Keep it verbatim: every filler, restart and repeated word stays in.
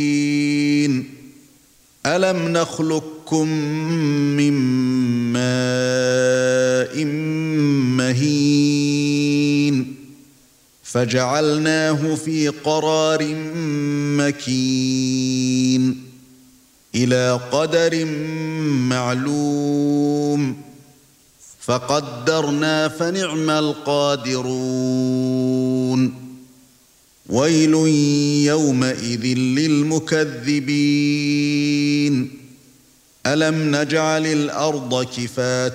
أَلَمْ نَخْلُقكُّم مِّن مَّاءٍ مَّهِينٍ فَجَعَلْنَاهُ فِي قَرَارٍ مَّكِينٍ إِلَى قَدَرٍ مَّعْلُومٍ فَقَدَّرْنَا فَنِعْمَ الْقَادِرُونَ وَيْلٌ يَوْمَئِذٍ لِّلْمُكَذِّبِينَ أَلَمْ نَجْعَلِ الْأَرْضَ كِفَاتًا